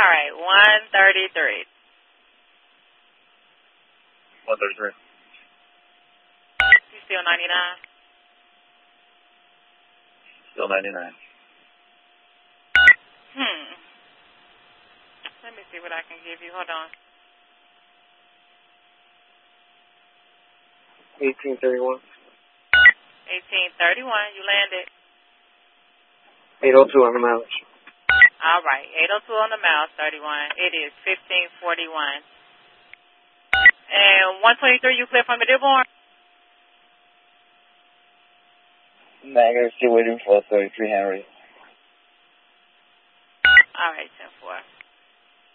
All right, 133. 133. You still 99? Still 99. Let me see what I can give you. Hold on. 1831. 1831. You landed. 802 on the mouse. All right, 802 on the mouse, 31. It is 1541. And 123, you clear from the Dearborn? Negative, still waiting for 33 Henry. All right, Tim.